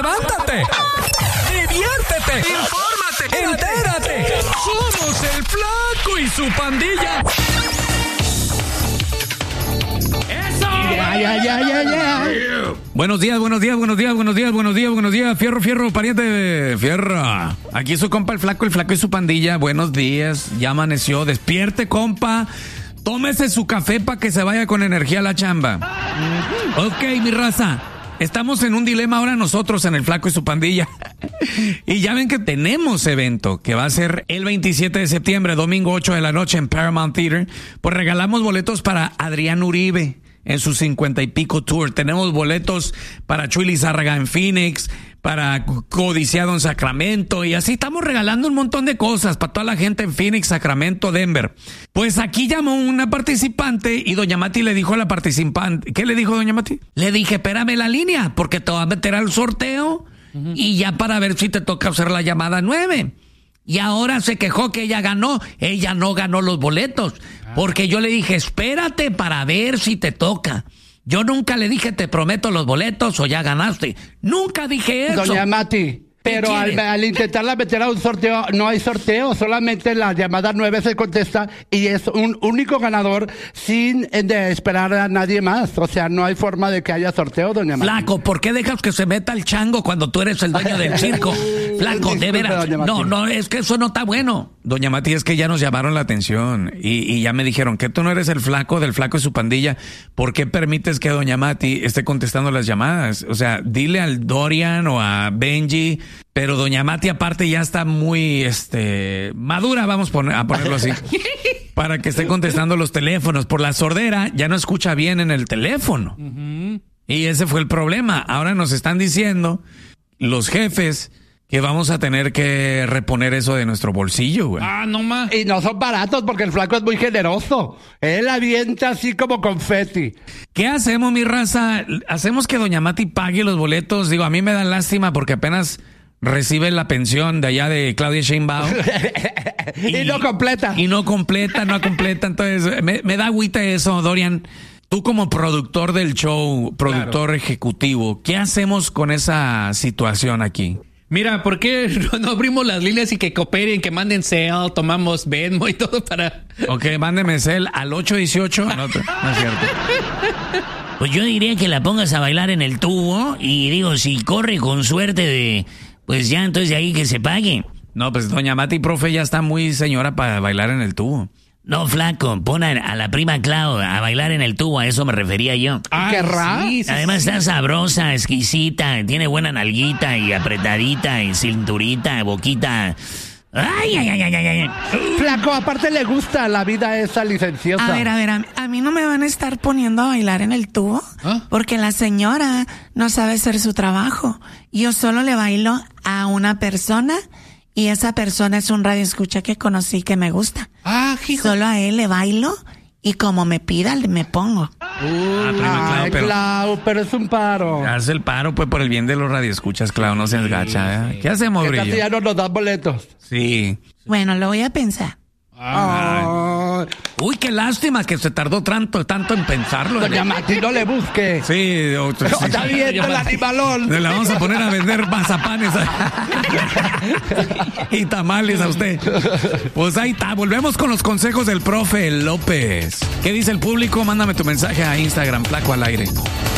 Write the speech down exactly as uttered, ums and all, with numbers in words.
levántate, diviértete, infórmate, entérate. Somos el Flaco y su pandilla. Ya, ya, ya, ya, ya. Buenos días, buenos días, buenos días, buenos días, buenos días, buenos días. Fierro, fierro, pariente, fierro. Aquí su compa el Flaco, el Flaco y su pandilla. Buenos días, ya amaneció. Despierte, compa. Tómese su café para que se vaya con energía a la chamba. Ok, mi raza. Estamos en un dilema ahora nosotros en el Flaco y su pandilla. Y ya ven que tenemos evento que va a ser el veintisiete de septiembre, domingo ocho de la noche en Paramount Theater. Pues regalamos boletos para Adrián Uribe en su cincuenta y pico tour. Tenemos boletos para Chuy Lizárraga en Phoenix, para Codiciado en Sacramento, y así estamos regalando un montón de cosas para toda la gente en Phoenix, Sacramento, Denver. Pues aquí llamó una participante y doña Mati le dijo a la participante, ¿qué le dijo doña Mati? Le dije, espérame la línea, porque te voy a meter al sorteo uh-huh. y ya para ver si te toca hacer la llamada nueve. Y ahora se quejó que ella ganó. Ella no ganó los boletos. Porque yo le dije, espérate para ver si te toca. Yo nunca le dije, te prometo los boletos o ya ganaste. Nunca dije eso. Doña Mati, pero al, al intentarla meter a un sorteo, no hay sorteo. Solamente la llamada nueve se contesta y es un único ganador sin de esperar a nadie más. O sea, no hay forma de que haya sorteo, doña Mati. Flaco, ¿por qué dejas que se meta el chango cuando tú eres el dueño del circo? Flaco, de veras. No, no, es que eso no está bueno. Doña Mati, es que ya nos llamaron la atención y, y ya me dijeron que tú no eres el Flaco del Flaco y su pandilla. ¿Por qué permites que doña Mati esté contestando las llamadas? O sea, dile al Dorian o a Benji, pero doña Mati aparte ya está muy este madura, vamos poner, a ponerlo así, para que esté contestando los teléfonos. Por la sordera ya no escucha bien en el teléfono. Uh-huh. Y ese fue el problema. Ahora nos están diciendo los jefes que vamos a tener que reponer eso de nuestro bolsillo, güey. Ah, no más. Y no son baratos porque el Flaco es muy generoso. Él avienta así como confeti. ¿Qué hacemos, mi raza? ¿Hacemos que doña Mati pague los boletos? Digo, a mí me da lástima porque apenas recibe la pensión de allá de Claudia Sheinbaum. y, y no completa. Y no completa, no completa. Entonces, me, me da agüita eso, Dorian. Tú como productor del show, productor claro. ejecutivo, ¿qué hacemos con esa situación aquí? Mira, ¿por qué no abrimos las líneas y que cooperen, que manden cel, tomamos Venmo y todo para... Ok, mándenme cel al ocho dieciocho. No, no es cierto. Pues yo diría que la pongas a bailar en el tubo y digo, si corre con suerte de... Pues ya, entonces de ahí que se pague. No, pues doña Mati, profe, ya está muy señora para bailar en el tubo. No, Flaco, pon a, a la prima Clau a bailar en el tubo, a eso me refería yo. Ah, ¿qué raro? Sí, sí, Además sí. Está sabrosa, exquisita, tiene buena nalguita y apretadita y cinturita, boquita. Ay, ay, ay, ay, ay, ay. Flaco, aparte le gusta la vida esa licenciosa. A ver, a ver, a, a mí no me van a estar poniendo a bailar en el tubo, ¿ah? Porque la señora no sabe hacer su trabajo. Yo solo le bailo a una persona y esa persona es un radioescucha que conocí que me gusta. Ah, hijo. Solo a él le bailo y como me pida, me pongo. Uh, ah, prima Clau, pero, Clau, pero es un paro. Haz el paro, pues, por el bien de los radioescuchas, Clau, no se engacha, ¿eh? ¿Qué hacemos, Brillo? Que ya no nos dan boletos. Sí. Bueno, lo voy a pensar. Ah. Uy, qué lástima que se tardó tanto, tanto en pensarlo. Doña Mati, no le busque. Sí, otro, no, sí. Está viendo el animalón. Le vamos a poner a vender mazapanes y tamales a usted. Pues ahí está, volvemos con los consejos del profe López. ¿Qué dice el público? Mándame tu mensaje a Instagram, Flaco al aire.